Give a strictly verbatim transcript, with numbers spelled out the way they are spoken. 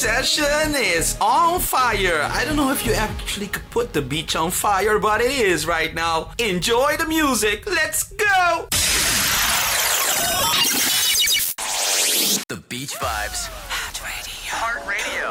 session is on fire. I don't know if you actually could put the beach on fire, but it is right now. Enjoy the music. Let's go. The Beach Vibes. Heart Radio. Heart Radio.